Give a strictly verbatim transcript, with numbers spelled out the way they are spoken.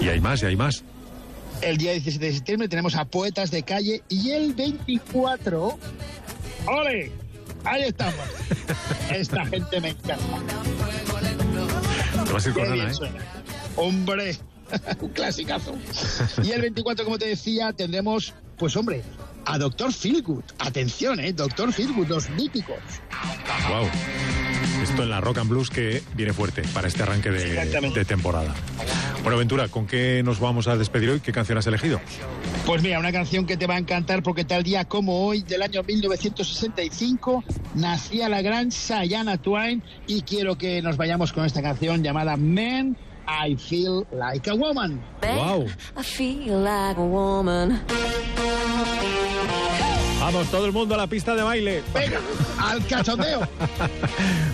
Y hay más, y hay más. El día diecisiete de septiembre tenemos a Poetas de Calle y el veinticuatro... ¡Ole! Ahí estamos. Esta gente me encanta. Te vas a ir con Qué Ana, bien ¿eh? suena. ¡Hombre! Un clasicazo. Y el veinticuatro, como te decía, tendremos, pues hombre, a doctor Feelgood. Atención, ¿eh? doctor Feelgood, los míticos. Wow. Esto en la Rock and Blues que viene fuerte para este arranque de, de temporada. Bueno, Ventura, ¿con qué nos vamos a despedir hoy? ¿Qué canción has elegido? Pues mira, una canción que te va a encantar porque tal día como hoy, del año mil novecientos sesenta y cinco, nacía la gran Shania Twain y quiero que nos vayamos con esta canción llamada Man, I Feel Like a Woman. Wow. I feel like a woman. Vamos, todo el mundo a la pista de baile. Venga, al cachondeo.